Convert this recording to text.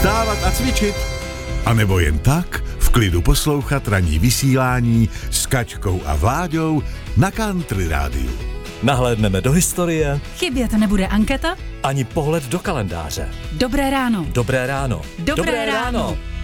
vstávat a cvičit. A nebo jen tak v klidu poslouchat ranní vysílání s Kačkou a Vláďou na Country Rádiu. Nahlédneme do historie. Chybět nebude anketa. Ani pohled do kalendáře. Dobré ráno. Dobré ráno. Dobré ráno.